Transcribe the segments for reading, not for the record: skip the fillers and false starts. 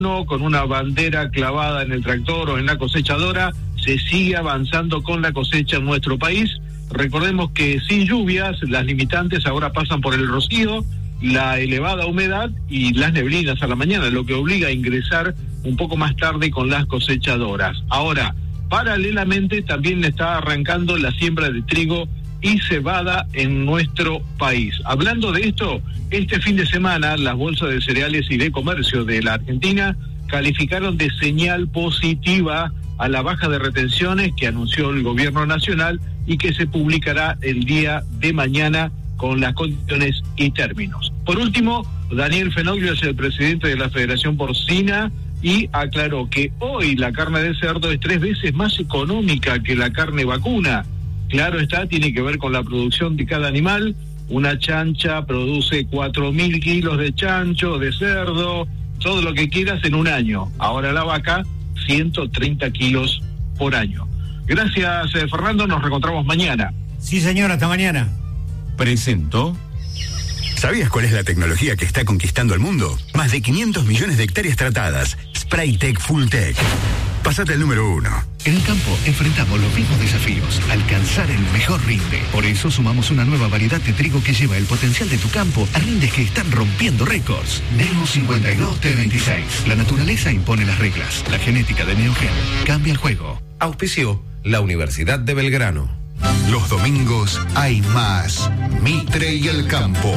con una bandera clavada en el tractor o en la cosechadora, se sigue avanzando con la cosecha en nuestro país. Recordemos que sin lluvias, las limitantes ahora pasan por el rocío, la elevada humedad y las neblinas a la mañana, lo que obliga a ingresar un poco más tarde con las cosechadoras. Ahora, paralelamente también está arrancando la siembra de trigo y cebada en nuestro país. Hablando de esto, este fin de semana las bolsas de cereales y de comercio de la Argentina calificaron de señal positiva a la baja de retenciones que anunció el gobierno nacional y que se publicará el día de mañana con las condiciones y términos. Por último, Daniel Fenoglio es el presidente de la Federación Porcina y aclaró que hoy la carne de cerdo es 3 veces más económica que la carne vacuna. Claro está, tiene que ver con la producción de cada animal. Una chancha produce 4.000 kilos de chancho, de cerdo, todo lo que quieras en un año. Ahora la vaca, 130 kilos por año. Gracias, Fernando, nos reencontramos mañana. Sí, señor, hasta mañana. Presentó. ¿Sabías cuál es la tecnología que está conquistando el mundo? Más de 500 millones de hectáreas tratadas. Spraytec Fulltech. Pásate al número 1. En el campo enfrentamos los mismos desafíos, alcanzar el mejor rinde. Por eso sumamos una nueva variedad de trigo que lleva el potencial de tu campo a rindes que están rompiendo récords. Neo 52 T26. La naturaleza impone las reglas. La genética de Neogen cambia el juego. Auspició la Universidad de Belgrano. Los domingos hay más Mitre y el Campo.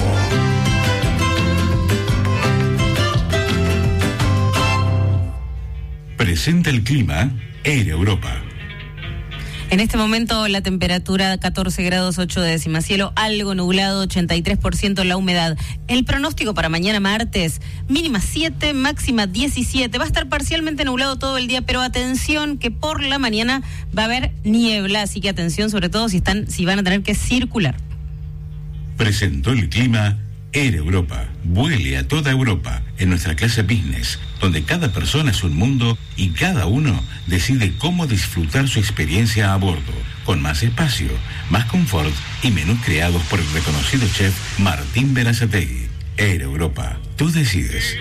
Presenta el clima Air Europa. En este momento la temperatura 14 grados 8 décimas, cielo algo nublado, 83% la humedad. El pronóstico para mañana martes, mínima 7, máxima 17. Va a estar parcialmente nublado todo el día, pero atención que por la mañana va a haber niebla, así que atención sobre todo si van a tener que circular. Presentó el clima Air Europa. Vuele a toda Europa en nuestra clase business, donde cada persona es un mundo y cada uno decide cómo disfrutar su experiencia a bordo, con más espacio, más confort y menús creados por el reconocido chef Martín Berazategui. Air Europa, tú decides.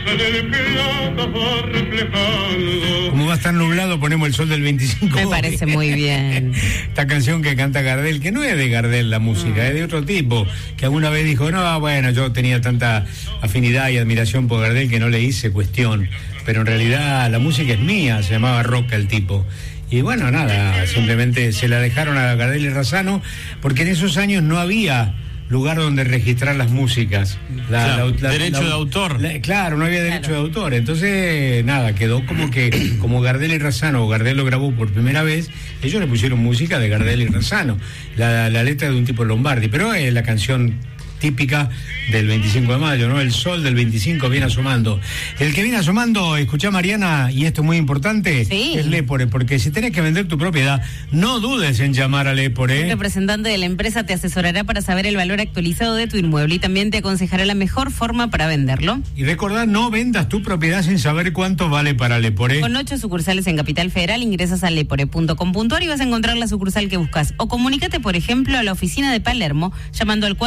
Como va a estar nublado, ponemos el sol del 25. Me parece muy bien. Esta canción que canta Gardel, que no es de Gardel la música, es de otro tipo, que alguna vez dijo, no, bueno, yo tenía tanta afinidad y admiración por Gardel que no le hice cuestión, pero en realidad la música es mía, se llamaba Roca el tipo. Y bueno, nada, simplemente se la dejaron a Gardel y Razzano, porque en esos años no había lugar donde registrar las músicas. Derecho de autor. Claro, no había derecho de autor. Entonces, nada, quedó como Gardel y Razzano, o Gardel lo grabó por primera vez, ellos le pusieron música de Gardel y Razzano. La letra de un tipo Lombardi, pero es la canción típica del 25 de mayo, ¿no? El sol del 25 viene asomando. El que viene asomando, escuchá Mariana, y esto es muy importante, sí, es Lepore, porque si tenés que vender tu propiedad, no dudes en llamar a Lepore. El representante de la empresa te asesorará para saber el valor actualizado de tu inmueble y también te aconsejará la mejor forma para venderlo. Y recordá, no vendas tu propiedad sin saber cuánto vale para Lepore. Con 8 sucursales en Capital Federal, ingresas a lepore.com.ar y vas a encontrar la sucursal que buscas. O comunícate, por ejemplo, a la oficina de Palermo, llamando al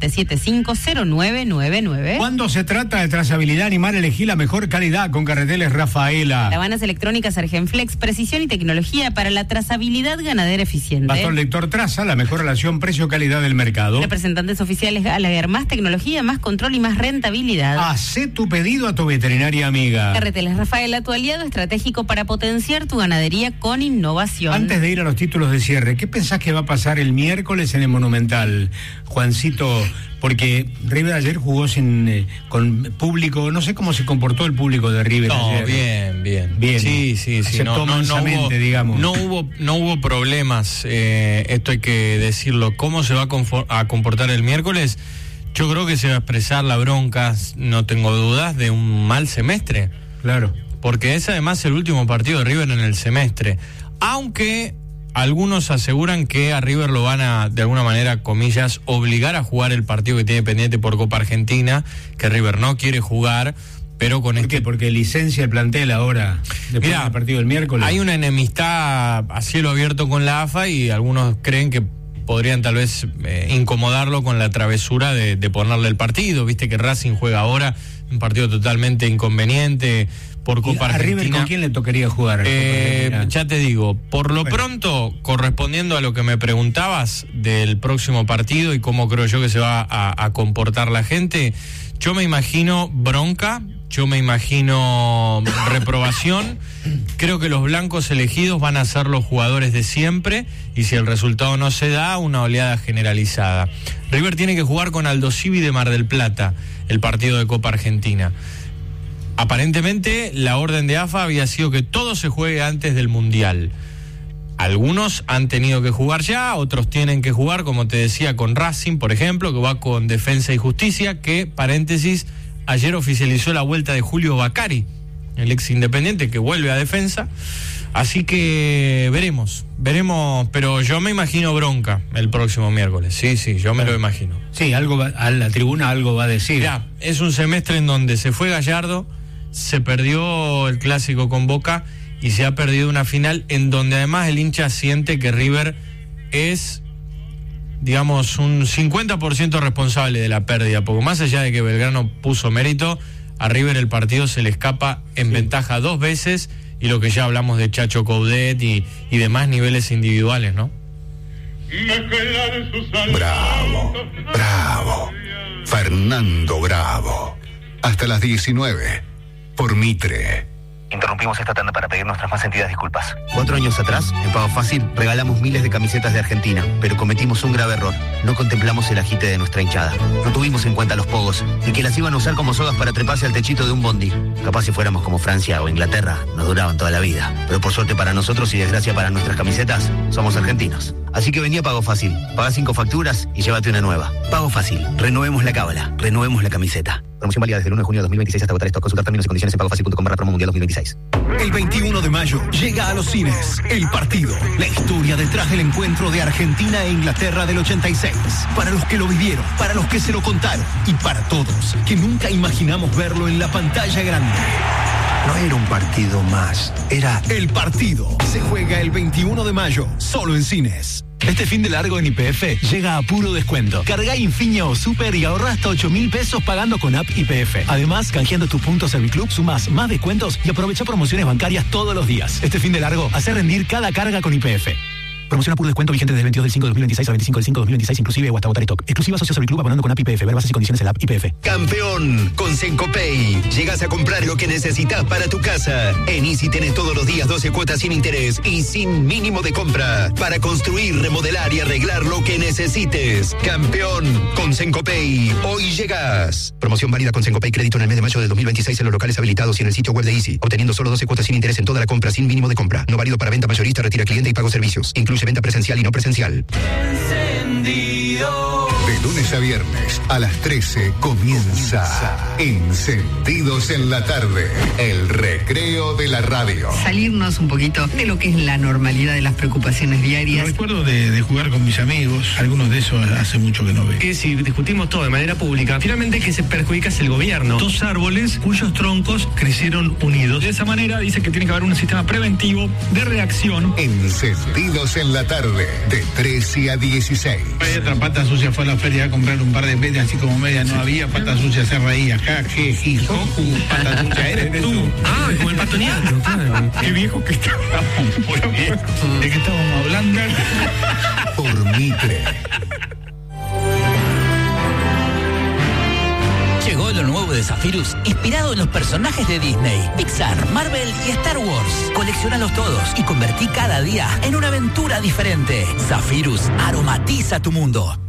47750999. Cuando se trata de trazabilidad animal, elegí la mejor calidad con Carreteles Rafaela. Caravanas electrónicas Argenflex, precisión y tecnología para la trazabilidad ganadera eficiente. Bastón Lector Traza, la mejor relación precio-calidad del mercado. Representantes oficiales Gallagher, más tecnología, más control y más rentabilidad. Hacé tu pedido a tu veterinaria amiga. Carreteles Rafaela, tu aliado estratégico para potenciar tu ganadería con innovación. Antes de ir a los títulos de cierre, ¿qué pensás que va a pasar el miércoles en el Monumental, Juancito? Porque River ayer jugó con público, no sé cómo se comportó el público de River ayer. Bien. Sí. No hubo, digamos. No hubo problemas, esto hay que decirlo. ¿Cómo se va a comportar el miércoles? Yo creo que se va a expresar la bronca, no tengo dudas, de un mal semestre. Claro. Porque es además el último partido de River en el semestre. Aunque algunos aseguran que a River lo van a, de alguna manera, comillas, obligar a jugar el partido que tiene pendiente por Copa Argentina, que River no quiere jugar, pero con ¿Por qué? Porque licencia el plantel ahora, después del partido del miércoles. Hay una enemistad a cielo abierto con la AFA y algunos creen que podrían tal vez incomodarlo con la travesura de ponerle el partido. Viste que Racing juega ahora un partido totalmente inconveniente por Copa ¿A Argentina. River con quién le tocaría jugar? Ya te digo, por lo pronto, correspondiendo a lo que me preguntabas del próximo partido y cómo creo yo que se va a comportar la gente, yo me imagino bronca, yo me imagino reprobación. Creo que los blancos elegidos van a ser los jugadores de siempre y si el resultado no se da, una oleada generalizada. River tiene que jugar con Aldosivi de Mar del Plata el partido de Copa Argentina. Aparentemente la orden de AFA había sido que todo se juegue antes del Mundial. Algunos han tenido que jugar ya, otros tienen que jugar, como te decía, con Racing, por ejemplo, que va con Defensa y Justicia, que, paréntesis, ayer oficializó la vuelta de Julio Bacari, el ex Independiente, que vuelve a Defensa. Así que veremos, pero yo me imagino bronca el próximo miércoles. Sí, yo me lo imagino. Sí, a la tribuna algo va a decir. Ya, es un semestre en donde se fue Gallardo, se perdió el clásico con Boca y se ha perdido una final en donde además el hincha siente que River es, digamos, un 50% responsable de la pérdida, porque más allá de que Belgrano puso mérito, a River el partido se le escapa en ventaja 2 veces, y lo que ya hablamos de Chacho Coudet y demás niveles individuales, ¿no? Bravo. Fernando Bravo. Hasta las 19. Por Mitre. Interrumpimos esta tanda para pedir nuestras más sentidas disculpas. 4 años atrás, en Pago Fácil, regalamos miles de camisetas de Argentina, pero cometimos un grave error. No contemplamos el agite de nuestra hinchada. No tuvimos en cuenta los pogos, y que las iban a usar como sogas para treparse al techito de un bondi. Capaz si fuéramos como Francia o Inglaterra, nos duraban toda la vida. Pero por suerte para nosotros y desgracia para nuestras camisetas, somos argentinos. Así que vení a Pago Fácil, pagá 5 facturas y llévate una nueva. Pago Fácil, renovemos la cábala, renovemos la camiseta. Promoción válida desde el 1 de junio de 2026 hasta agotar stock. Consultar términos y condiciones en pagofacil.com/promo mundial 2026. El 21 de mayo llega a los cines El Partido, la historia detrás del encuentro de Argentina e Inglaterra del 86. Para los que lo vivieron, para los que se lo contaron y para todos que nunca imaginamos verlo en la pantalla grande. No era un partido más, era El Partido. Se juega el 21 de mayo, solo en cines. Este fin de largo en YPF llega a puro descuento. Carga Infinia o Super y ahorra hasta 8.000 pesos pagando con app YPF. Además, canjeando tus puntos Serviclub, sumas más descuentos y aprovecha promociones bancarias todos los días. Este fin de largo, hace rendir cada carga con YPF. Promoción a puro descuento vigente desde el 22 del 5 de 2026 al 25 del 5 de 2026, inclusive o hasta agotar stock. Exclusiva socio Serviclub abonando con app YPF. Ver bases y condiciones en la app YPF. Campeón, con Sencopay. Llegas a comprar lo que necesitas para tu casa. En Easy tenés todos los días 12 cuotas sin interés y sin mínimo de compra. Para construir, remodelar y arreglar lo que necesites. Campeón, con Sencopay. Hoy llegas. Promoción válida con Sencopay Crédito en el mes de mayo de 2026 en los locales habilitados y en el sitio web de Easy. Obteniendo solo 12 cuotas sin interés en toda la compra sin mínimo de compra. No válido para venta mayorista, retira cliente y pago servicios. Incluye venta presencial y no presencial. De lunes a viernes a las 13 comienza Encendidos en la tarde, el recreo de la radio. Salirnos un poquito de lo que es la normalidad de las preocupaciones diarias. Recuerdo de jugar con mis amigos, algunos de esos hace mucho que no veo. Que si discutimos todo de manera pública, finalmente que se perjudica es el gobierno. 2 árboles cuyos troncos crecieron unidos. De esa manera dice que tiene que haber un sistema preventivo de reacción. Encendidos en la tarde, de 13 a 16. Hay otra pata sucia fue a la feria a comprar un par de medias, así como medias no había, pata sucia se reía, pata sucia eres tú. Ah, como el patoniano. Qué viejo que estábamos, muy bien. ¿De qué estábamos hablando? Por Mitre. Llegó lo nuevo de Zephyrus, inspirado en los personajes de Disney, Pixar, Marvel y Star Wars. Colecciónalos todos y convertí cada día en una aventura diferente. Zephyrus, aromatiza tu mundo.